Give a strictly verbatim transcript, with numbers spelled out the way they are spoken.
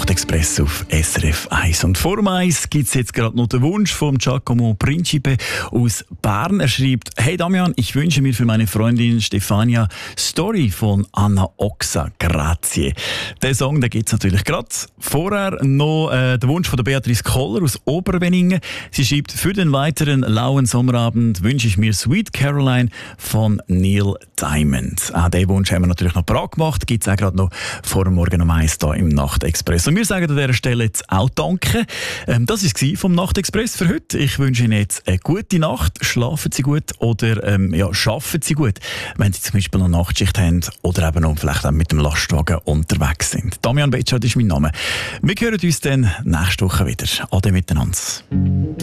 Nachtexpress auf S R F eins. Und vor dem eins gibt es jetzt gerade noch den Wunsch von Giacomo Principe aus Bern. Er schreibt: Hey Damian, ich wünsche mir für meine Freundin Stefania Story von Anna Oxa, Grazie. Den Song gibt es natürlich gerade. Vorher noch äh, der Wunsch von der Beatrice Koller aus Oberwenningen. Sie schreibt: Für den weiteren lauen Sommerabend wünsche ich mir Sweet Caroline von Neil Diamond. Auch diesen Wunsch haben wir natürlich noch parat gemacht. Gibt es auch gerade noch vor dem Morgen um eins hier im Nachtexpress. Und wir sagen an dieser Stelle jetzt auch Danke. Ähm, das war es vom Nachtexpress für heute. Ich wünsche Ihnen jetzt eine gute Nacht. Schlafen Sie gut oder ähm, ja, arbeiten Sie gut, wenn Sie zum Beispiel noch Nachtschicht haben oder eben auch vielleicht auch mit dem Lastwagen unterwegs sind. Damian Betschart ist mein Name. Wir hören uns dann nächste Woche wieder. Ade miteinander.